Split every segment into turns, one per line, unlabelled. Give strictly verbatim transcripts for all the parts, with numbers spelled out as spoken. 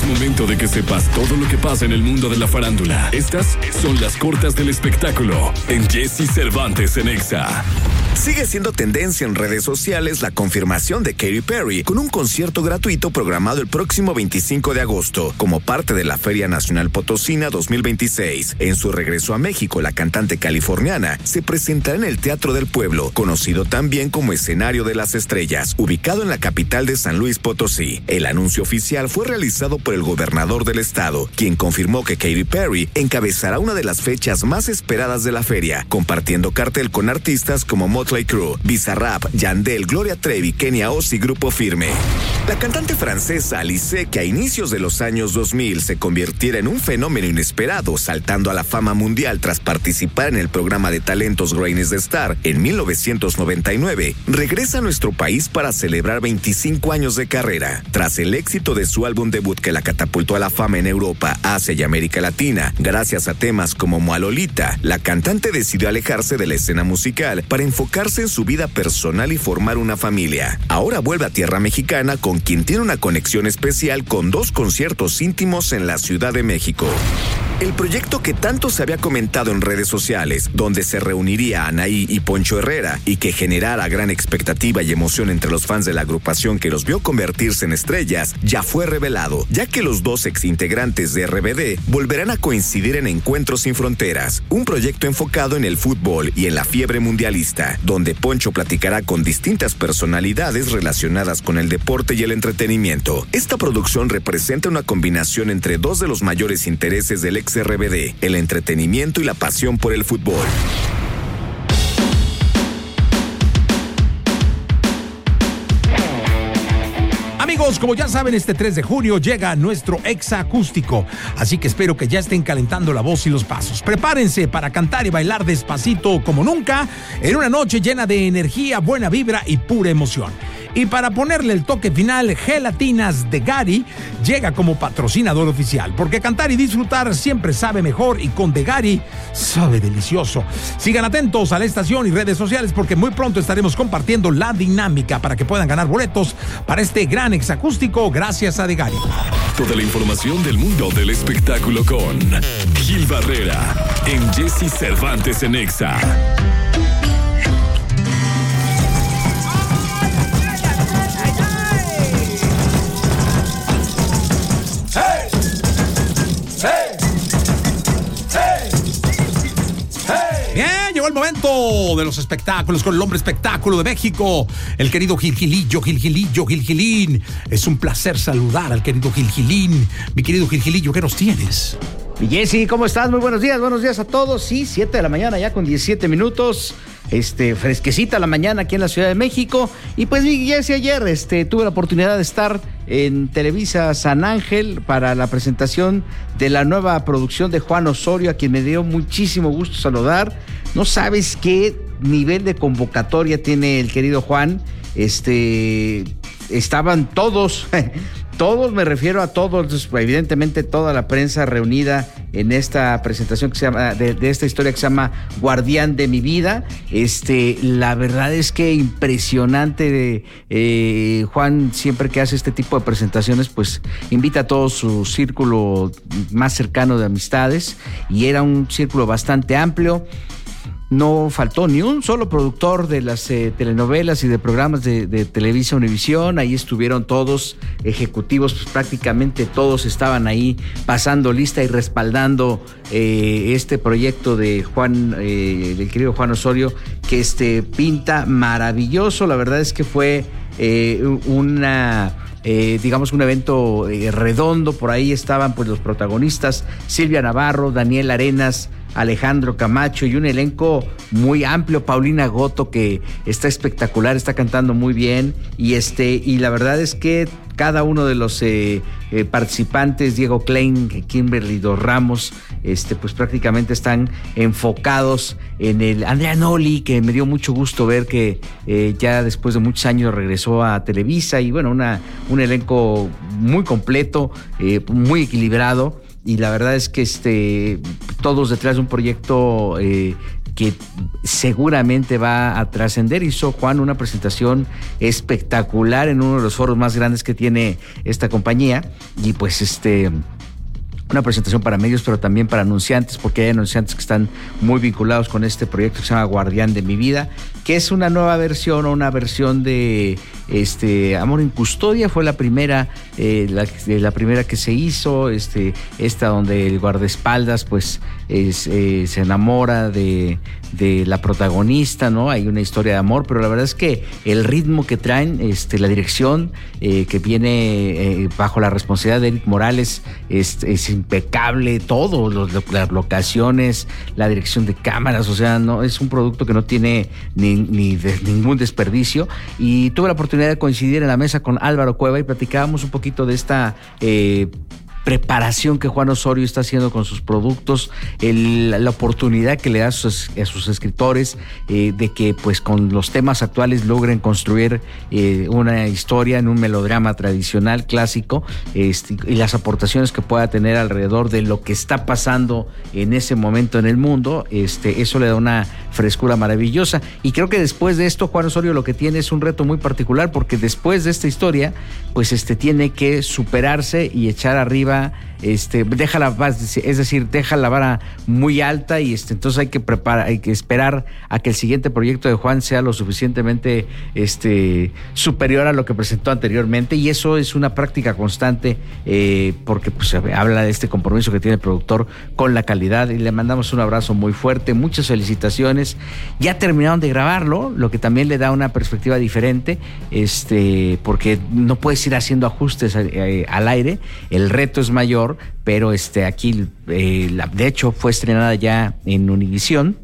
momento de que sepas todo lo que pasa en el mundo de la farándula. Estas son las cortas del espectáculo en Jesse Cervantes en Exa.
Sigue siendo tendencia en redes sociales la confirmación de Katy Perry con un concierto gratuito programado el próximo veinticinco de agosto como parte de la Feria Nacional Potosina dos mil veintiséis. En su regreso a México, la cantante californiana se presentará en el Teatro del Pueblo, conocido también como Escenario de las Estrellas, ubicado en la capital de San Luis Potosí. El anuncio oficial fue realizado por el gobernador del estado, quien confirmó que Katy Perry encabezará una de las fechas más esperadas de la feria, compartiendo cartel con artistas como Motley Crue, Bizarrap, Yandel, Gloria Trevi, Kenia Oz y Grupo Firme. La cantante francesa Alizée, que a inicios de los años dos mil se convirtiera en un fenómeno inesperado, saltando a la fama mundial tras participar en el programa de talentos Greatest Star en mil novecientos noventa y nueve, regresa a nuestro país para celebrar veinticinco años de carrera. Tras el éxito de su álbum debut que la catapultó a la fama en Europa, Asia y América Latina, gracias a temas como Mua Lolita, la cantante decidió alejarse de la escena musical para enfocarse en su vida personal y formar una familia. Ahora vuelve a tierra mexicana, con quien tiene una conexión especial con dos conciertos íntimos en la Ciudad de México. El proyecto que tanto se había comentado en redes sociales, donde se reuniría Anaí y Poncho Herrera y que generara gran expectativa y emoción entre los fans de la agrupación que los vio convertirse en estrellas, ya fue revelado, ya que los dos exintegrantes de R B D volverán a coincidir en Encuentros Sin Fronteras, un proyecto enfocado en el fútbol y en la fiebre mundialista, donde Poncho platicará con distintas personalidades relacionadas con el deporte y el entretenimiento. Esta producción representa una combinación entre dos de los mayores intereses del ex R B D, el entretenimiento y la pasión por el fútbol.
Amigos, como ya saben, este tres de junio llega nuestro Exa Acústico, así que espero que ya estén calentando la voz y los pasos. Prepárense para cantar y bailar despacito como nunca, en una noche llena de energía, buena vibra y pura emoción. Y para ponerle el toque final, Gelatinas de Gary llega como patrocinador oficial, porque cantar y disfrutar siempre sabe mejor, y con De Gary sabe delicioso. Sigan atentos a la estación y redes sociales, porque muy pronto estaremos compartiendo la dinámica para que puedan ganar boletos para este gran exacústico gracias a De Gary.
Toda la información del mundo del espectáculo con Gil Barrera en Jesse Cervantes en Exa.
El momento de los espectáculos con el hombre espectáculo de México, el querido Gil Gilillo, Gil Gilillo, Gil Gilín. Es un placer saludar al querido Gil Gilín. Mi querido Gil Gilillo, ¿qué nos tienes?
Mi Jessy, ¿cómo estás? Muy buenos días, buenos días a todos. Sí, siete de la mañana ya con diecisiete minutos. Este, fresquecita la mañana aquí en la Ciudad de México. Y pues mi Jessy, ayer este, tuve la oportunidad de estar en Televisa San Ángel para la presentación de la nueva producción de Juan Osorio, a quien me dio muchísimo gusto saludar. No sabes qué nivel de convocatoria tiene el querido Juan. Este, estaban todos, todos, me refiero a todos, evidentemente toda la prensa reunida en esta presentación que se llama, de, de esta historia que se llama Guardián de mi vida. Este, la verdad es que impresionante. De, eh, Juan, siempre que hace este tipo de presentaciones, pues invita a todo su círculo más cercano de amistades, y era un círculo bastante amplio. No faltó ni un solo productor de las eh, telenovelas y de programas de, de Televisa Univisión. Ahí estuvieron todos ejecutivos, pues prácticamente todos estaban ahí pasando lista y respaldando eh, este proyecto de Juan, eh, del querido Juan Osorio, que este pinta maravilloso. La verdad es que fue eh, una... Eh, digamos un evento eh, redondo. Por ahí estaban pues los protagonistas: Silvia Navarro, Daniel Arenas, Alejandro Camacho, y un elenco muy amplio. Paulina Goto, que está espectacular, está cantando muy bien, y este y la verdad es que cada uno de los eh, eh, participantes, Diego Klein, Kimberly Dos Ramos, este, pues prácticamente están enfocados en el Andrea Noli, que me dio mucho gusto ver que eh, ya después de muchos años regresó a Televisa, y bueno, una, un elenco muy completo, eh, muy equilibrado. Y la verdad es que este, todos detrás de un proyecto eh, que seguramente va a trascender. Hizo Juan una presentación espectacular en uno de los foros más grandes que tiene esta compañía, y pues este... una presentación para medios, pero también para anunciantes, porque hay anunciantes que están muy vinculados con este proyecto que se llama Guardián de mi Vida, que es una nueva versión o una versión de este Amor en Custodia. Fue la primera, eh, la, la primera que se hizo, este, esta donde el guardaespaldas pues es, eh, se enamora de, de la protagonista, ¿no? Hay una historia de amor, pero la verdad es que el ritmo que traen, este, la dirección eh, que viene eh, bajo la responsabilidad de Eric Morales es, es impecable, todo, los, las locaciones, la dirección de cámaras, o sea, no es un producto que no tiene ni, ni de, ningún desperdicio. Y tuve la oportunidad de coincidir en la mesa con Álvaro Cueva y platicábamos un poquito de esta eh, preparación que Juan Osorio está haciendo con sus productos, el, la oportunidad que le da a sus, a sus escritores eh, de que pues con los temas actuales logren construir eh, una historia en un melodrama tradicional, clásico, este, y las aportaciones que pueda tener alrededor de lo que está pasando en ese momento en el mundo, este, eso le da una frescura maravillosa. Y creo que después de esto Juan Osorio lo que tiene es un reto muy particular, porque después de esta historia pues este, tiene que superarse y echar arriba, este, deja la, es decir, deja la vara muy alta, y este, entonces hay que preparar, hay que esperar a que el siguiente proyecto de Juan sea lo suficientemente este, superior a lo que presentó anteriormente, y eso es una práctica constante eh, porque pues, habla de este compromiso que tiene el productor con la calidad, y le mandamos un abrazo muy fuerte, muchas felicitaciones. Ya terminaron de grabarlo, lo que también le da una perspectiva diferente, este, porque no puedes ir haciendo ajustes eh, al aire, el reto es mayor, pero este aquí eh, la, de hecho fue estrenada ya en Univisión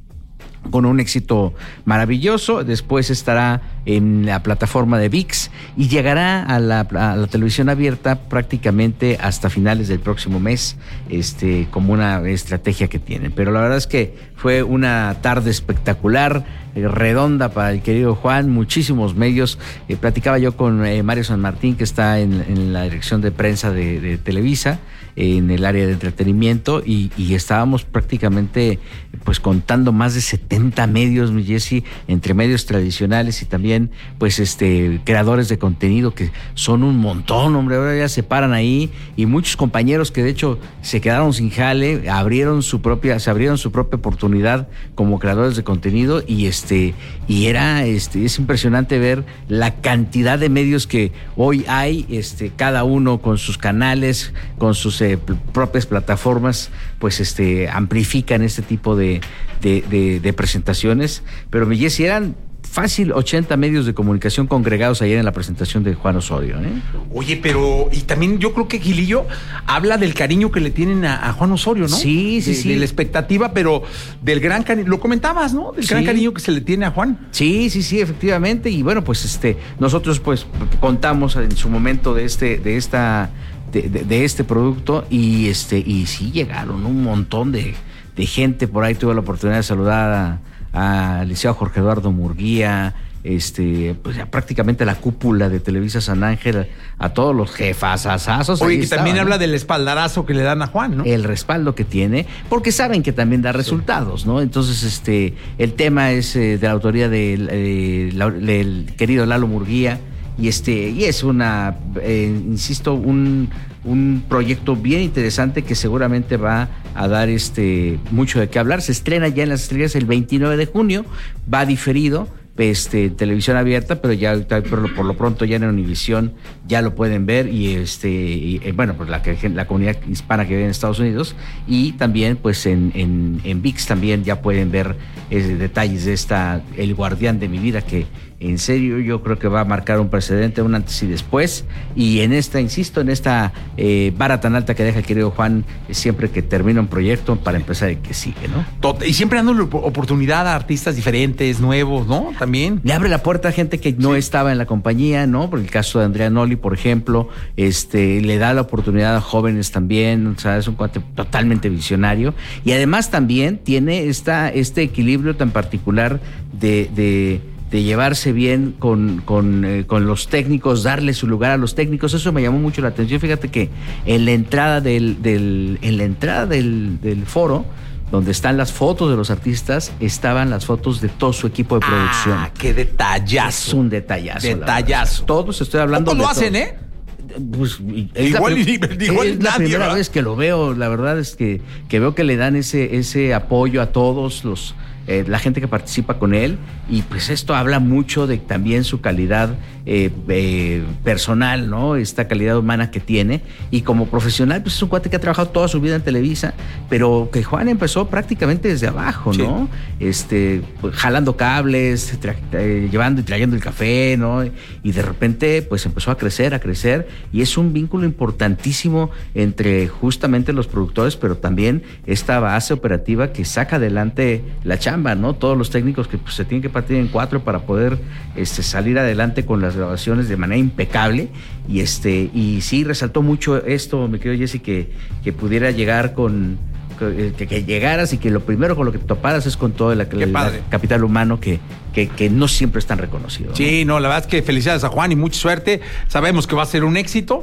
con un éxito maravilloso. Después estará en la plataforma de V I X y llegará a la, a la televisión abierta prácticamente hasta finales del próximo mes, este, como una estrategia que tienen. Pero la verdad es que fue una tarde espectacular, eh, redonda para el querido Juan, muchísimos medios. Eh, platicaba yo con eh, Mario San Martín, que está en, en la dirección de prensa de, de Televisa, en el área de entretenimiento, y, y estábamos prácticamente pues contando más de setenta medios, mi Jessy, entre medios tradicionales y también pues este creadores de contenido, que son un montón, hombre. Ahora ya se paran ahí, y muchos compañeros que de hecho se quedaron sin jale, abrieron su propia, se abrieron su propia oportunidad como creadores de contenido, y este, y era este, es impresionante ver la cantidad de medios que hoy hay, este, cada uno con sus canales, con sus eh, propias plataformas, pues este amplifican este tipo de, de, de, de presentaciones. Pero mi Jessy, eran fácil ochenta medios de comunicación congregados ayer en la presentación de Juan Osorio, ¿eh?
Oye, pero y también yo creo que Gilillo habla del cariño que le tienen a, a Juan Osorio, ¿no?
Sí, sí,
de,
sí.
De la expectativa, pero del gran cariño, lo comentabas, ¿no? Del sí. gran cariño que se le tiene a Juan.
Sí, sí, sí, efectivamente. Y bueno, pues este, nosotros pues contamos en su momento de este, de esta, de, de, de este producto, y este, y sí llegaron un montón de, de gente por ahí. Tuve la oportunidad de saludar a al licenciado Jorge Eduardo Murguía, este, pues ya prácticamente la cúpula de Televisa San Ángel, a todos los jefazazazos.
Oye, que estaban, también, ¿no?, habla del espaldarazo que le dan a Juan, ¿no?
El respaldo que tiene, porque saben que también da resultados, ¿no? Entonces, este, el tema es eh, de la autoría del, eh, la, del querido Lalo Murguía, y este, y es una, eh, insisto, un, un proyecto bien interesante que seguramente va a dar este mucho de qué hablar. Se estrena ya en las estrellas el veintinueve de junio, va diferido, este, televisión abierta, pero ya por lo, por lo pronto ya en Univisión ya lo pueden ver, y este, y, eh, bueno, pues la, la comunidad hispana que vive en Estados Unidos, y también pues en, en, en V I X también ya pueden ver eh, detalles de esta El Guardián de mi Vida, que en serio yo creo que va a marcar un precedente, un antes y después, y en esta, insisto, en esta eh, vara tan alta que deja el querido Juan siempre que termina un proyecto para empezar el que sigue, ¿no?
Y siempre dándole oportunidad a artistas diferentes, nuevos, ¿no? También.
Le abre la puerta a gente que no sí. estaba en la compañía, ¿no? Por el caso de Andrea Noli, por ejemplo, este, le da la oportunidad a jóvenes también, o sea, es un cuate totalmente visionario, y además también tiene esta, este equilibrio tan particular de, de de llevarse bien con, con, eh, con los técnicos, darle su lugar a los técnicos. Eso me llamó mucho la atención. Fíjate que en la entrada del, del, en la entrada del, del foro, donde están las fotos de los artistas, estaban las fotos de todo su equipo de producción.
Ah, qué detallazo.
Es un detallazo.
Detallazo.
Todos estoy hablando
¿Cómo
de
lo hacen,
todos.
eh?
Pues, es
igual
la,
y, igual
es la
nadie,
primera
¿verdad?
vez que lo veo. La verdad es que, que veo que le dan ese, ese apoyo a todos los eh, la gente que participa con él, y pues esto habla mucho de también su calidad eh, eh, personal, ¿no? Esta calidad humana que tiene, y como profesional pues es un cuate que ha trabajado toda su vida en Televisa, pero que Juan empezó prácticamente desde abajo, ¿no? Sí. Este, pues, jalando cables, tra- eh, llevando y trayendo el café, ¿no? Y de repente pues empezó a crecer, a crecer, y es un vínculo importantísimo entre justamente los productores, pero también esta base operativa que saca adelante la chamba, ¿no? Todos los técnicos que pues, se tienen que partir en cuatro para poder este, salir adelante con las grabaciones de manera impecable, y este y sí resaltó mucho esto, mi querido Jesse, que, que pudiera llegar con que, que llegaras y que lo primero con lo que te toparas es con todo el, el, el capital humano que, que, que no siempre es tan reconocido, ¿no?
Sí, no, la verdad es que felicidades a Juan y mucha suerte. Sabemos que va a ser un éxito,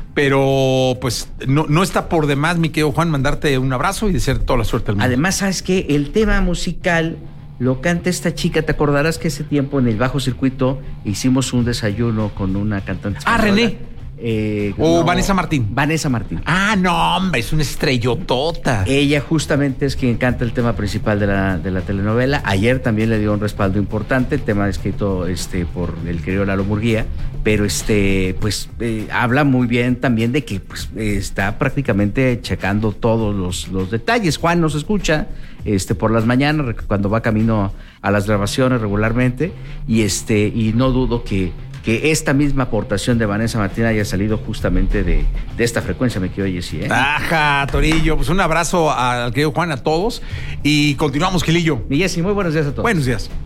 pero pues no, no está por demás, mi querido Juan, mandarte un abrazo y desearte toda la suerte del mundo.
Además, ¿sabes qué? El tema musical lo canta esta chica. ¿Te acordarás que ese tiempo en el Bajo Circuito hicimos un desayuno con una cantante
española? Ah, René.
Eh,
o
no,
Vanessa Martín.
Vanessa Martín.
Ah, no, hombre, es una estrellotota.
Ella justamente es quien canta el tema principal de la, de la telenovela. Ayer también le dio un respaldo importante, el tema escrito este, por el querido Lalo Murguía, pero este, pues eh, habla muy bien también de que pues, eh, está prácticamente checando todos los, los detalles. Juan nos escucha este, por las mañanas cuando va camino a las grabaciones regularmente, y, este, y no dudo que que esta misma aportación de Vanessa Martín haya salido justamente de, de esta frecuencia, me quiero decir, ¿eh?
Ajá, Torillo, pues un abrazo al querido Juan, a todos, y continuamos, Gilillo.
Mi Jessy, muy buenos días a todos.
Buenos días.